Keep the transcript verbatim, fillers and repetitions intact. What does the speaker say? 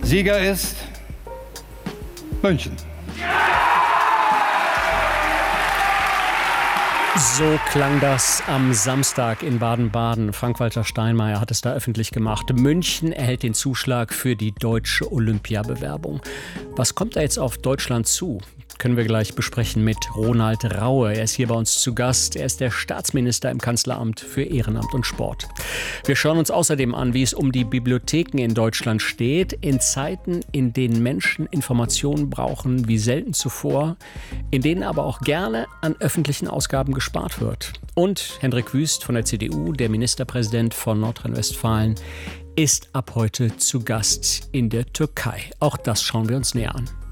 Sieger ist München. So klang das am Samstag in Baden-Baden. Frank-Walter Steinmeier hat es da öffentlich gemacht. München erhält den Zuschlag für die deutsche Olympiabewerbung. Was kommt da jetzt auf Deutschland zu? Können wir gleich besprechen mit Ronald Raue. Er ist hier bei uns zu Gast. Er ist der Staatsminister im Kanzleramt für Ehrenamt und Sport. Wir schauen uns außerdem an, wie es um die Bibliotheken in Deutschland steht. In Zeiten, in denen Menschen Informationen brauchen wie selten zuvor, in denen aber auch gerne an öffentlichen Ausgaben gespart wird. Und Hendrik Wüst von der C D U, der Ministerpräsident von Nordrhein-Westfalen, ist ab heute zu Gast in der Türkei. Auch das schauen wir uns näher an.